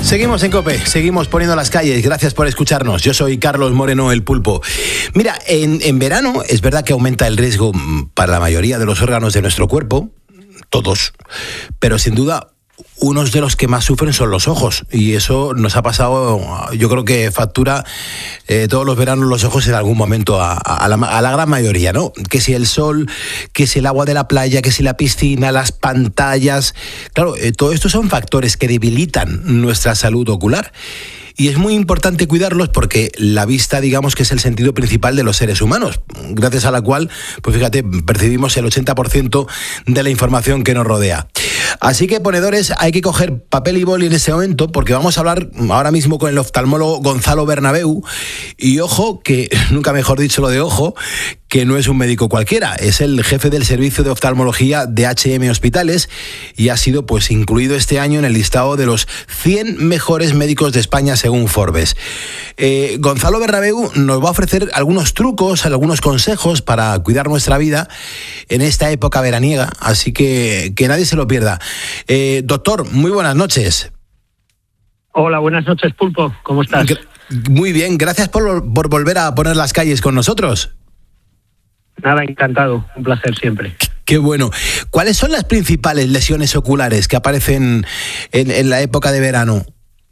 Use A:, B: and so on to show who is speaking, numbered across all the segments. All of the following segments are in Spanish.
A: Seguimos en COPE, seguimos poniendo las calles. Gracias por escucharnos. Yo soy Carlos Moreno, el Pulpo. Mira, en verano es verdad que aumenta el riesgo para la mayoría de los órganos de nuestro cuerpo, todos, pero sin duda unos de los que más sufren son los ojos, y eso nos ha pasado, yo creo que factura todos los veranos los ojos en algún momento a la gran mayoría, ¿no? Que si el sol, que si el agua de la playa, que si la piscina, las pantallas. Claro, todo esto son factores que debilitan nuestra salud ocular. Y es muy importante cuidarlos porque la vista, digamos que es el sentido principal de los seres humanos, gracias a la cual, pues fíjate, percibimos el 80% de la información que nos rodea. Así que, ponedores, hay que coger papel y boli en este momento porque vamos a hablar ahora mismo con el oftalmólogo Gonzalo Bernabeu. Y ojo, que nunca mejor dicho lo de ojo, que no es un médico cualquiera, es el jefe del servicio de oftalmología de H&M Hospitales y ha sido pues incluido este año en el listado de los 100 mejores médicos de España según Forbes. Gonzalo Bernabeu nos va a ofrecer algunos trucos, algunos consejos para cuidar nuestra vida en esta época veraniega, así que nadie se lo pierda. Doctor, muy buenas noches.
B: Hola, buenas noches, Pulpo, ¿cómo estás?
A: Muy bien, gracias por volver a poner las calles con nosotros.
B: Nada, encantado, un placer siempre.
A: Qué bueno. ¿Cuáles son las principales lesiones oculares que aparecen en la época de verano?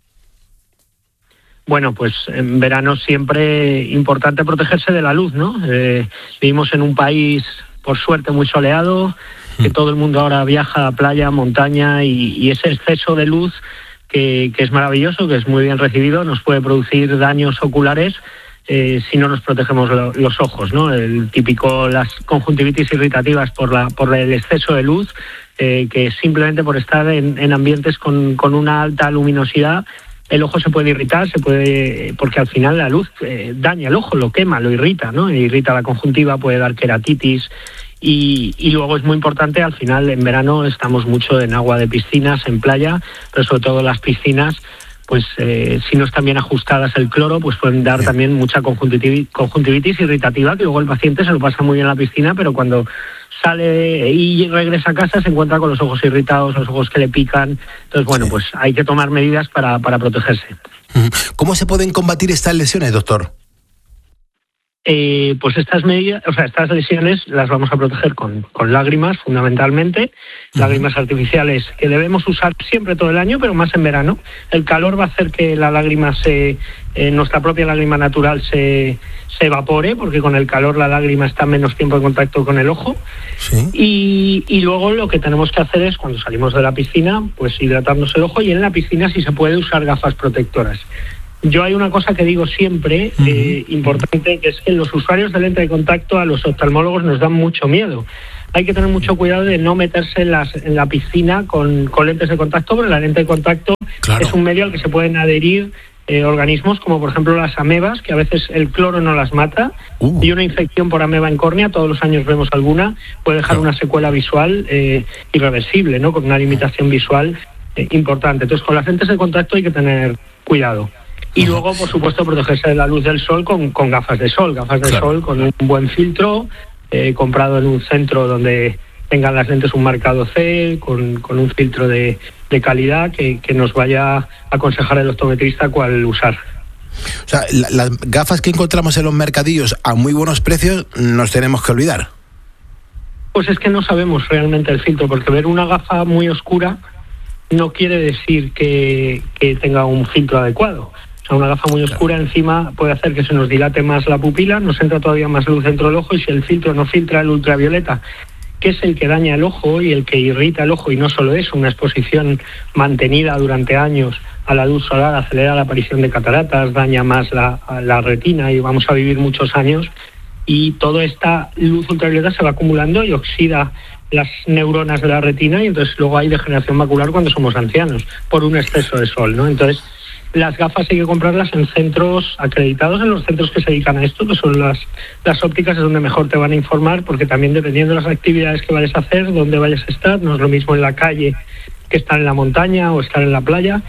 B: Bueno, pues en verano siempre importante protegerse de la luz, ¿no? Vivimos en un país, por suerte, muy soleado, que todo el mundo ahora viaja a playa, montaña, y ese exceso de luz que es maravilloso, que es muy bien recibido, nos puede producir daños oculares si no nos protegemos los ojos, ¿no? El típico, las conjuntivitis irritativas por el exceso de luz, que simplemente por estar en ambientes con una alta luminosidad, el ojo se puede irritar, porque al final la luz daña el ojo, lo quema, lo irrita, ¿no? Irrita la conjuntiva, puede dar queratitis. Y luego es muy importante, al final en verano estamos mucho en agua de piscinas, en playa, pero sobre todo las piscinas, pues si no están bien ajustadas el cloro, pues pueden dar también mucha conjuntivitis irritativa, que luego el paciente se lo pasa muy bien en la piscina, pero cuando sale y regresa a casa se encuentra con los ojos irritados, los ojos que le pican. Entonces, bueno, pues hay que tomar medidas para protegerse.
A: ¿Cómo se pueden combatir estas lesiones, doctor?
B: Pues estas lesiones las vamos a proteger con lágrimas, fundamentalmente, lágrimas artificiales que debemos usar siempre todo el año, pero más en verano. El calor va a hacer que la lágrima nuestra propia lágrima natural se evapore, porque con el calor la lágrima está menos tiempo en contacto con el ojo. Sí. Y luego lo que tenemos que hacer es, cuando salimos de la piscina, pues hidratarnos el ojo, y en la piscina si se puede usar gafas protectoras. Yo hay una cosa que digo siempre, importante, que es que los usuarios de lente de contacto a los oftalmólogos nos dan mucho miedo. Hay que tener mucho cuidado de no meterse en la piscina con lentes de contacto, porque la lente de contacto es un medio al que se pueden adherir organismos como por ejemplo las amebas, que a veces el cloro no las mata, y una infección por ameba en córnea, todos los años vemos alguna, puede dejar una secuela visual irreversible, ¿no? Con una limitación visual importante. Entonces con las lentes de contacto hay que tener cuidado. Y luego, por supuesto, protegerse de la luz del sol con gafas de sol. Gafas de sol con un buen filtro, comprado en un centro donde tengan las lentes un marcado C, con un filtro de calidad que nos vaya a aconsejar el optometrista cuál usar.
A: O sea, las gafas que encontramos en los mercadillos a muy buenos precios nos tenemos que olvidar.
B: Pues es que no sabemos realmente el filtro, porque ver una gafa muy oscura no quiere decir que tenga un filtro adecuado. O sea, una gafa muy oscura encima puede hacer que se nos dilate más la pupila, nos entra todavía más luz dentro del ojo, y si el filtro no filtra el ultravioleta, que es el que daña el ojo y el que irrita el ojo, y no solo eso, una exposición mantenida durante años a la luz solar acelera la aparición de cataratas, daña más la retina, y vamos a vivir muchos años, y toda esta luz ultravioleta se va acumulando y oxida las neuronas de la retina, y entonces luego hay degeneración macular cuando somos ancianos por un exceso de sol, ¿no? Entonces las gafas hay que comprarlas en centros acreditados, en los centros que se dedican a esto, que son las ópticas, es donde mejor te van a informar, porque también dependiendo de las actividades que vayas a hacer, dónde vayas a estar, no es lo mismo en la calle que estar en la montaña o estar en la playa,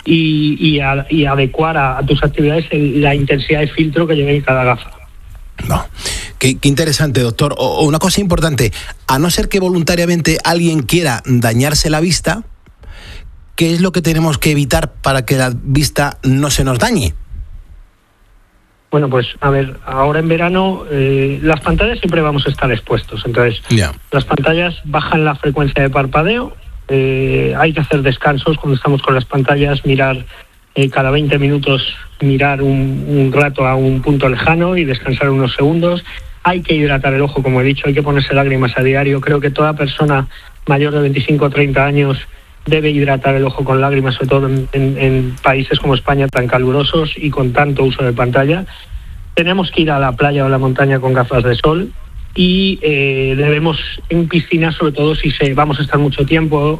B: y adecuar a tus actividades la intensidad de filtro que lleve cada gafa.
A: No. Qué interesante, doctor. O una cosa importante, a no ser que voluntariamente alguien quiera dañarse la vista, ¿qué es lo que tenemos que evitar para que la vista no se nos dañe?
B: Bueno, pues a ver, ahora en verano las pantallas siempre vamos a estar expuestos, entonces las pantallas bajan la frecuencia de parpadeo, hay que hacer descansos cuando estamos con las pantallas, mirar cada 20 minutos, mirar un rato a un punto lejano y descansar unos segundos. Hay que hidratar el ojo, como he dicho, hay que ponerse lágrimas a diario. Creo que toda persona mayor de 25 o 30 años debe hidratar el ojo con lágrimas, sobre todo en países como España tan calurosos y con tanto uso de pantalla. Tenemos que ir a la playa o a la montaña con gafas de sol y debemos, en piscina, sobre todo si vamos a estar mucho tiempo,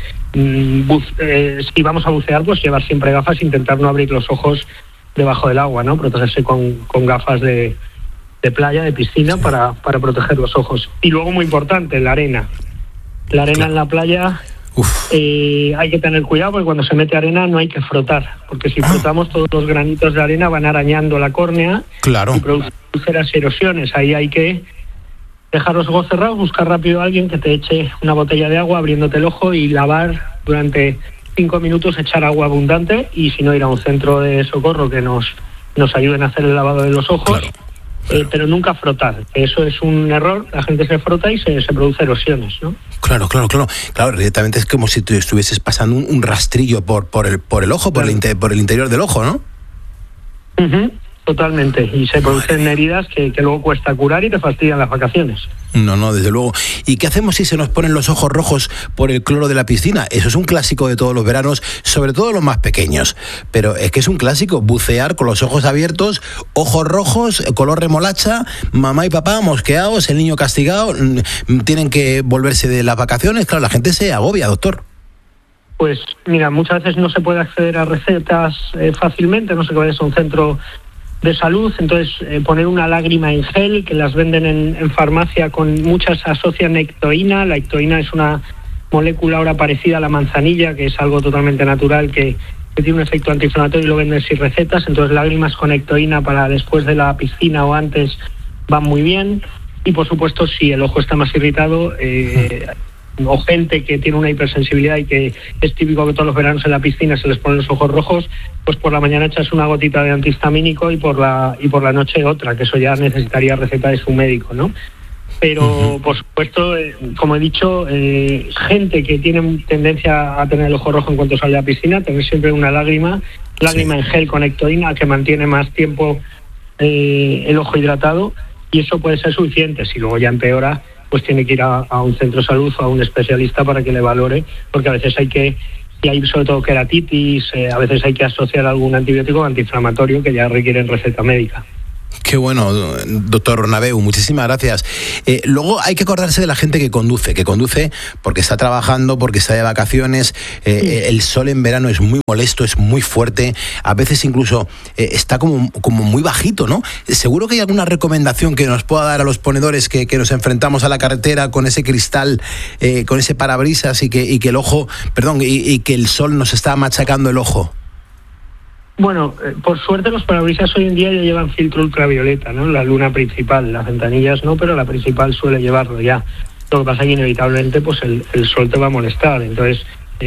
B: si vamos a bucear, pues llevar siempre gafas, intentar no abrir los ojos debajo del agua, ¿no? Protegerse con gafas de playa, de piscina, para proteger los ojos. Y luego, muy importante, la arena. La arena en la playa, hay que tener cuidado porque cuando se mete arena no hay que frotar, porque si frotamos todos los granitos de arena van arañando la córnea y producen úlceras y erosiones. Ahí hay que dejar los ojos cerrados, buscar rápido a alguien que te eche una botella de agua abriéndote el ojo y lavar durante 5 minutos, echar agua abundante, y si no, ir a un centro de socorro que nos ayuden a hacer el lavado de los ojos. Pero nunca frotar, eso es un error. La gente se frota y se produce erosiones, ¿no? Claro,
A: directamente es como si tú estuvieses pasando un rastrillo por el ojo, por el interior del ojo, ¿no?
B: Totalmente, y se producen heridas que luego cuesta curar y te fastidian las vacaciones.
A: No, desde luego. ¿Y qué hacemos si se nos ponen los ojos rojos por el cloro de la piscina? Eso es un clásico de todos los veranos, sobre todo los más pequeños. Pero es que es un clásico, bucear con los ojos abiertos, ojos rojos, color remolacha, mamá y papá mosqueados, el niño castigado, tienen que volverse de las vacaciones. Claro, la gente se agobia, doctor.
B: Pues mira, muchas veces no se puede acceder a recetas fácilmente, no sé, que vayas a un centro de salud, entonces poner una lágrima en gel, que las venden en farmacia, con muchas asocian ectoína. La ectoína es una molécula ahora parecida a la manzanilla, que es algo totalmente natural, que tiene un efecto antiinflamatorio, y lo venden sin recetas. Entonces lágrimas con ectoína para después de la piscina o antes van muy bien. Y por supuesto, si el ojo está más irritado, o gente que tiene una hipersensibilidad y que es típico que todos los veranos en la piscina se les ponen los ojos rojos, pues por la mañana echas una gotita de antihistamínico y por la noche otra, que eso ya necesitaría receta de su médico, ¿no? Pero por supuesto, como he dicho, gente que tiene tendencia a tener el ojo rojo en cuanto sale a la piscina, tener siempre una lágrima en gel con ectoína, que mantiene más tiempo el ojo hidratado, y eso puede ser suficiente. Si luego ya empeora, pues tiene que ir a un centro de salud o a un especialista para que le valore, porque a veces si hay sobre todo queratitis, a veces hay que asociar algún antibiótico antiinflamatorio que ya requieren receta médica.
A: Qué bueno, doctor Nabeu, muchísimas gracias. Luego hay que acordarse de la gente que conduce porque está trabajando, porque está de vacaciones. El sol en verano es muy molesto, es muy fuerte, a veces incluso está como muy bajito, ¿no? Seguro que hay alguna recomendación que nos pueda dar a los ponedores que nos enfrentamos a la carretera con ese cristal, con ese parabrisas y que el ojo, y que el sol nos está machacando el ojo.
B: Bueno, por suerte los parabrisas hoy en día ya llevan filtro ultravioleta, ¿no? La luna principal, las ventanillas no, pero la principal suele llevarlo ya. Lo que pasa es que inevitablemente pues el sol te va a molestar. Entonces,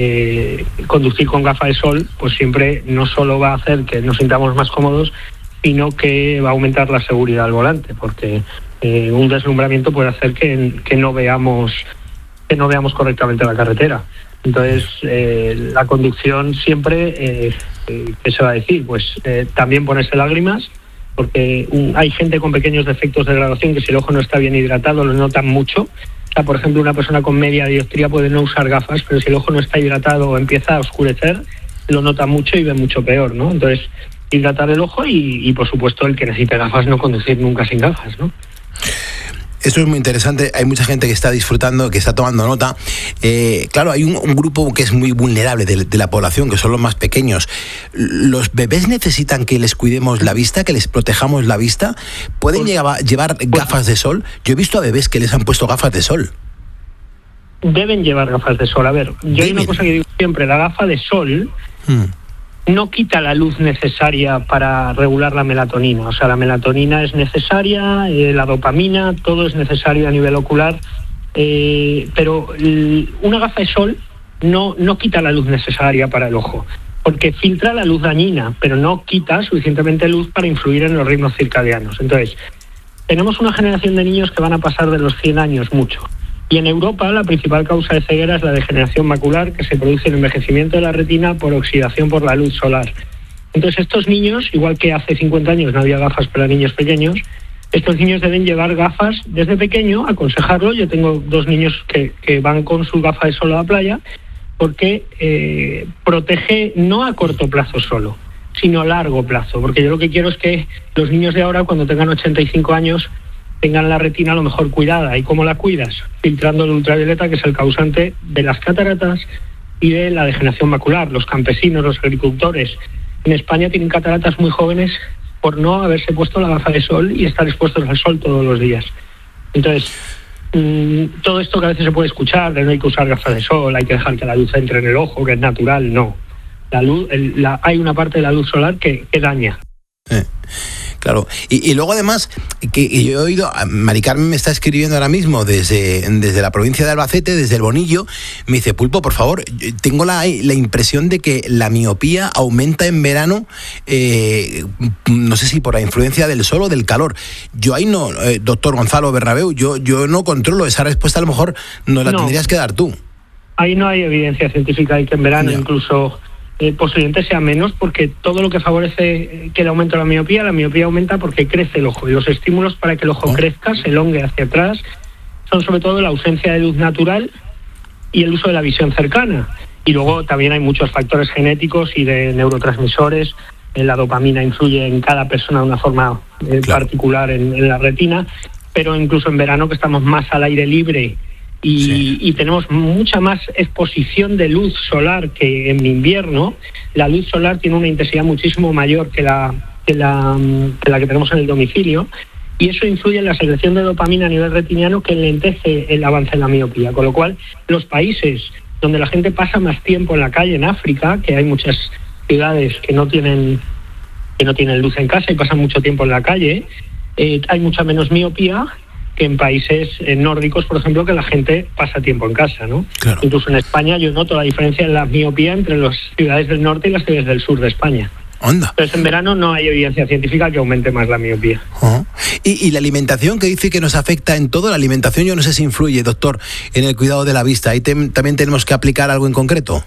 B: conducir con gafas de sol pues siempre no solo va a hacer que nos sintamos más cómodos, sino que va a aumentar la seguridad al volante, porque un deslumbramiento puede hacer que no veamos correctamente la carretera. Entonces, la conducción siempre, ¿qué se va a decir? Pues también ponerse lágrimas, porque hay gente con pequeños defectos de graduación que si el ojo no está bien hidratado lo notan mucho. O sea, por ejemplo, una persona con media dioptría puede no usar gafas, pero si el ojo no está hidratado o empieza a oscurecer, lo nota mucho y ve mucho peor, ¿no? Entonces, hidratar el ojo y por supuesto, el que necesite gafas, no conducir nunca sin gafas, ¿no?
A: Esto es muy interesante, hay mucha gente que está disfrutando, que está tomando nota. Claro, hay un grupo que es muy vulnerable de la población, que son los más pequeños. ¿Los bebés necesitan que les cuidemos la vista, que les protejamos la vista? ¿Pueden llevar gafas de sol? Yo he visto a bebés que les han puesto gafas de sol.
B: Deben llevar gafas de sol. A ver, yo hay una cosa que digo siempre, la gafa de sol no quita la luz necesaria para regular la melatonina. O sea, la melatonina es necesaria, la dopamina, todo es necesario a nivel ocular, pero una gafa de sol no quita la luz necesaria para el ojo, porque filtra la luz dañina, pero no quita suficientemente luz para influir en los ritmos circadianos. Entonces, tenemos una generación de niños que van a pasar de los 100 años mucho. Y en Europa la principal causa de ceguera es la degeneración macular, que se produce en el envejecimiento de la retina por oxidación por la luz solar. Entonces estos niños, igual que hace 50 años no había gafas para niños pequeños, estos niños deben llevar gafas desde pequeño, aconsejarlo. Yo tengo 2 niños que van con su gafa de sol a la playa, porque protege no a corto plazo solo, sino a largo plazo. Porque yo lo que quiero es que los niños de ahora, cuando tengan 85 años, tengan la retina a lo mejor cuidada. ¿Y cómo la cuidas? Filtrando el ultravioleta, que es el causante de las cataratas y de la degeneración macular. Los campesinos, los agricultores en España tienen cataratas muy jóvenes por no haberse puesto la gafa de sol y estar expuestos al sol todos los días. Entonces, todo esto que a veces se puede escuchar, de no hay que usar gafas de sol, hay que dejar que la luz entre en el ojo, que es natural, no. La luz, hay una parte de la luz solar que daña.
A: Claro, y luego además, que yo he oído, Mari Carmen me está escribiendo ahora mismo desde la provincia de Albacete, desde el Bonillo, me dice: Pulpo, por favor, tengo la impresión de que la miopía aumenta en verano, no sé si por la influencia del sol o del calor. Yo ahí no, doctor Gonzalo Bernabeu, yo no controlo esa respuesta, a lo mejor nos la tendrías que dar tú.
B: Ahí no hay evidencia científica de que en verano incluso posiblemente sea menos, porque todo lo que favorece que el aumento de la miopía aumenta porque crece el ojo, y los estímulos para que el ojo crezca, se elongue hacia atrás, son sobre todo la ausencia de luz natural y el uso de la visión cercana. Y luego también hay muchos factores genéticos y de neurotransmisores. La dopamina influye en cada persona de una forma particular en la retina, pero incluso en verano, que estamos más al aire libre y tenemos mucha más exposición de luz solar que en invierno, la luz solar tiene una intensidad muchísimo mayor que la que tenemos en el domicilio, y eso influye en la secreción de dopamina a nivel retiniano, que enlentece el avance en la miopía. Con lo cual, los países donde la gente pasa más tiempo en la calle, en África, que hay muchas ciudades que no tienen luz en casa y pasan mucho tiempo en la calle, hay mucha menos miopía que en países nórdicos, por ejemplo, que la gente pasa tiempo en casa, ¿no? Claro. Incluso en España yo noto la diferencia en la miopía entre las ciudades del norte y las ciudades del sur de España.
A: Onda.
B: Entonces, en verano no hay evidencia científica que aumente más la miopía.
A: ¿Y la alimentación, que dice que nos afecta en todo? La alimentación, yo no sé si influye, doctor, en el cuidado de la vista. ¿Ahí también tenemos que aplicar algo en concreto?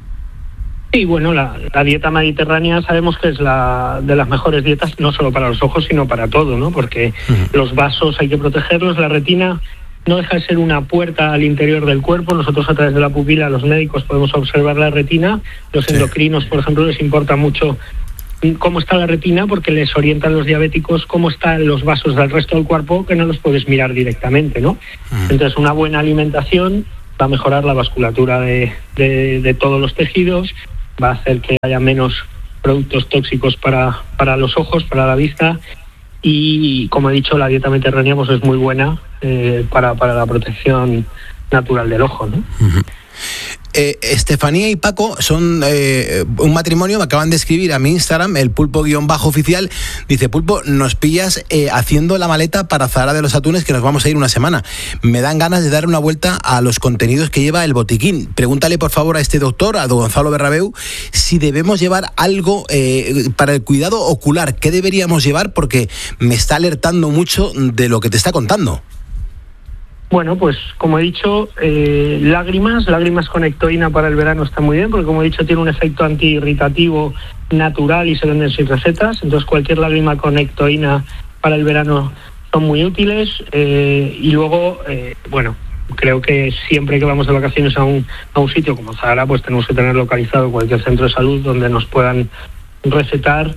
B: Sí, bueno, la dieta mediterránea sabemos que es la de las mejores dietas, no solo para los ojos, sino para todo, ¿no? Porque los vasos hay que protegerlos, la retina no deja de ser una puerta al interior del cuerpo. Nosotros, a través de la pupila, los médicos, podemos observar la retina. Los endocrinos, por ejemplo, les importa mucho cómo está la retina, porque les orientan los diabéticos cómo están los vasos del resto del cuerpo, que no los puedes mirar directamente, ¿no? Entonces, una buena alimentación va a mejorar la vasculatura de todos los tejidos, va a hacer que haya menos productos tóxicos para los ojos, para la vista, y, como he dicho, la dieta mediterránea pues es muy buena para la protección natural del ojo, ¿no?
A: Estefanía y Paco son un matrimonio, me acaban de escribir a mi Instagram, el pulpo_oficial, dice: Pulpo, nos pillas haciendo la maleta para Zahara de los Atunes, que nos vamos a ir una semana. Me dan ganas de dar una vuelta a los contenidos que lleva el botiquín. Pregúntale, por favor, a este doctor, a don Gonzalo Bernabeu, si debemos llevar algo para el cuidado ocular. ¿Qué deberíamos llevar? Porque me está alertando mucho de lo que te está contando.
B: Bueno, pues como he dicho, lágrimas con ectoína para el verano está muy bien, porque como he dicho tiene un efecto antiirritativo natural y se venden sin recetas. Entonces cualquier lágrima con ectoína para el verano son muy útiles. Y luego, bueno, creo que siempre que vamos de vacaciones a un sitio como Zahara, pues tenemos que tener localizado cualquier centro de salud donde nos puedan recetar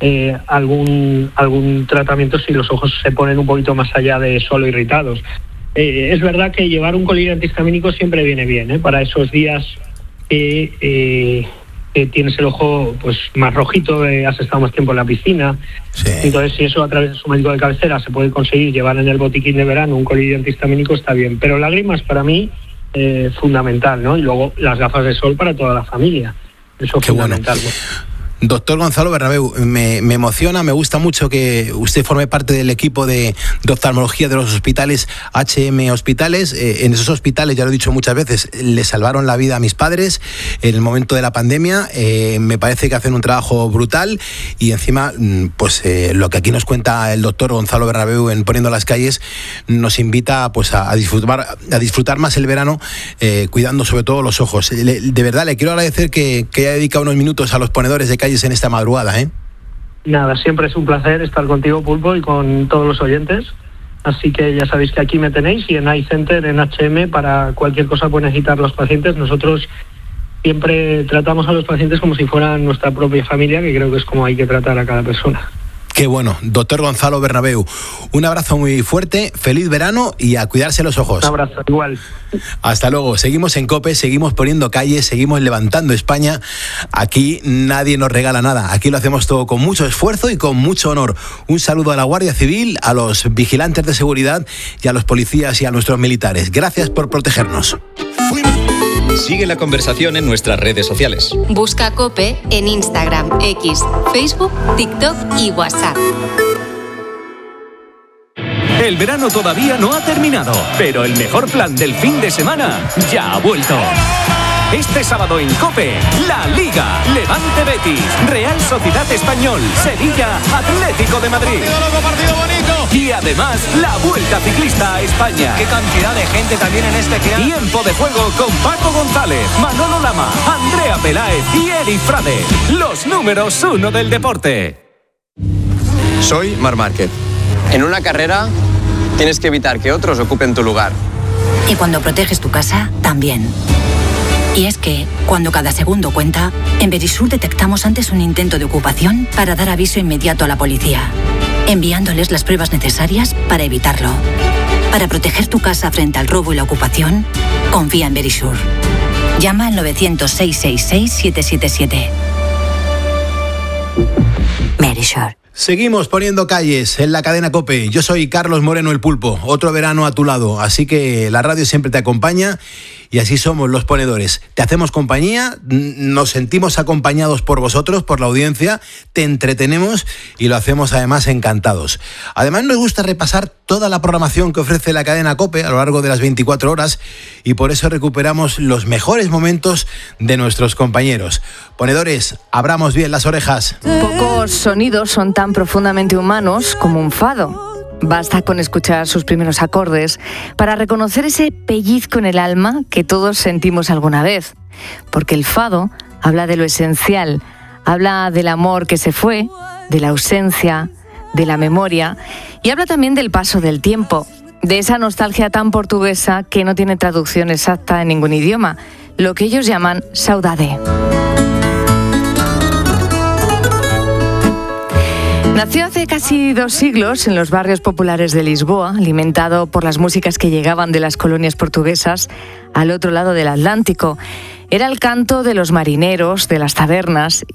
B: algún tratamiento si los ojos se ponen un poquito más allá de solo irritados. Es verdad que llevar un colírio antihistamínico siempre viene bien, para esos días que tienes el ojo pues más rojito, has estado más tiempo en la piscina. Sí. Entonces, si eso a través de su médico de cabecera se puede conseguir llevar en el botiquín de verano un colírio antihistamínico, está bien. Pero lágrimas para mí fundamental, ¿no? Y luego las gafas de sol para toda la familia. Eso es fundamental.
A: Bueno. Doctor Gonzalo Bernabéu, me emociona, me gusta mucho que usted forme parte del equipo de oftalmología de los hospitales HM Hospitales. En esos hospitales, ya lo he dicho muchas veces, le salvaron la vida a mis padres en el momento de la pandemia. Me parece que hacen un trabajo brutal y encima, pues lo que aquí nos cuenta el doctor Gonzalo Bernabéu en Poniendo las Calles nos invita pues a disfrutar más el verano, cuidando sobre todo los ojos. De verdad, le quiero agradecer que haya dedicado unos minutos a los ponedores de calles en esta madrugada,
B: Nada, siempre es un placer estar contigo, Pulpo, y con todos los oyentes. Así que ya sabéis que aquí me tenéis y en iCenter, en HM, para cualquier cosa pueden necesitar los pacientes. Nosotros siempre tratamos a los pacientes como si fueran nuestra propia familia, que creo que es como hay que tratar a cada persona.
A: Qué bueno. Doctor Gonzalo Bernabéu, un abrazo muy fuerte, feliz verano y a cuidarse los ojos.
B: Un abrazo, igual.
A: Hasta luego. Seguimos en COPE, seguimos poniendo calles, seguimos levantando España. Aquí nadie nos regala nada. Aquí lo hacemos todo con mucho esfuerzo y con mucho honor. Un saludo a la Guardia Civil, a los vigilantes de seguridad y a los policías y a nuestros militares. Gracias por protegernos.
C: Sigue la conversación en nuestras redes sociales.
D: Busca COPE en Instagram, X, Facebook, TikTok y WhatsApp.
E: El verano todavía no ha terminado, pero el mejor plan del fin de semana ya ha vuelto. Este sábado en COPE, La Liga, Levante Betis, Real Sociedad Español, Sevilla, Atlético de Madrid. Partido bonito. Y además, la Vuelta Ciclista a España.
F: Qué cantidad de gente también en este plan.
E: Tiempo de juego con Paco González, Manolo Lama, Andrea Peláez y Eri Frade. Los números 1 del deporte.
F: Soy Marc Márquez. En una carrera tienes que evitar que otros ocupen tu lugar.
G: Y cuando proteges tu casa, también. Y es que, cuando cada segundo cuenta, en Verisur detectamos antes un intento de ocupación para dar aviso inmediato a la policía, enviándoles las pruebas necesarias para evitarlo. Para proteger tu casa frente al robo y la ocupación, confía en Verisur. Llama al 900-666-777. Verisur.
A: Seguimos poniendo calles en la cadena COPE. Yo soy Carlos Moreno, el Pulpo. Otro verano a tu lado. Así que la radio siempre te acompaña y así somos los ponedores. Te hacemos compañía, nos sentimos acompañados por vosotros, por la audiencia, te entretenemos y lo hacemos además encantados. Además nos gusta repasar toda la programación que ofrece la cadena COPE a lo largo de las 24 horas y por eso recuperamos los mejores momentos de nuestros compañeros. Ponedores, abramos bien las orejas.
H: Pocos sonidos son tan profundamente humanos como un fado. Basta con escuchar sus primeros acordes para reconocer ese pellizco en el alma que todos sentimos alguna vez. Porque el fado habla de lo esencial, habla del amor que se fue, de la ausencia, de la memoria y habla también del paso del tiempo, de esa nostalgia tan portuguesa que no tiene traducción exacta en ningún idioma, lo que ellos llaman saudade. Nació hace casi 2 siglos en los barrios populares de Lisboa, alimentado por las músicas que llegaban de las colonias portuguesas al otro lado del Atlántico. Era el canto de los marineros, de las tabernas